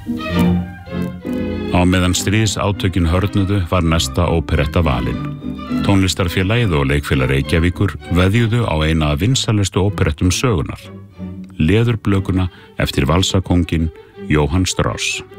Á meðan stríðsátökin hörnuðu var næsta óperetta valin. Tónlistarfélagið og leikfélag Reykjavíkur veðjuðu á eina af vinsælustu óperettum sögunar, Leðurblökuna eftir valsakónginn Jóhann Strauss.